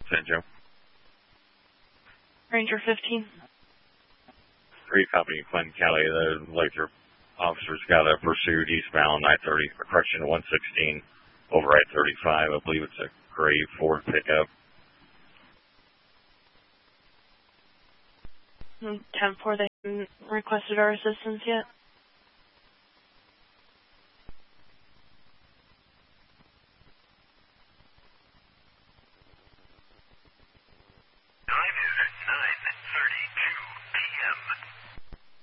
San Joe. Ranger 15. 3 copy, Clinton County. The laser officers got a pursuit eastbound I-30, correction 116 over I-35. I believe it's a gray Ford pickup. 10-4, they haven't requested our assistance yet.